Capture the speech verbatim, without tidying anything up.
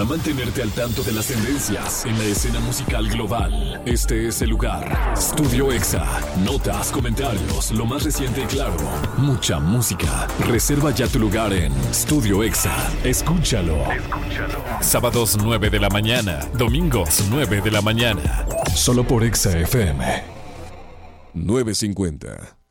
Para mantenerte al tanto de las tendencias en la escena musical global, este es el lugar. Estudio Exa. Notas, comentarios, lo más reciente y claro. Mucha música. Reserva ya tu lugar en Estudio Exa. Escúchalo. Escúchalo. Sábados nueve de la mañana. Domingos nueve de la mañana. Solo por Exa F M. nueve cincuenta.